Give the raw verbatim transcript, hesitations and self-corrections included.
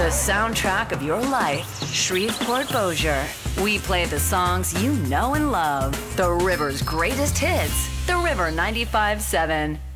The soundtrack of your life, Shreveport Bossier. We play the songs you know and love. The River's greatest hits. The River ninety-five seven.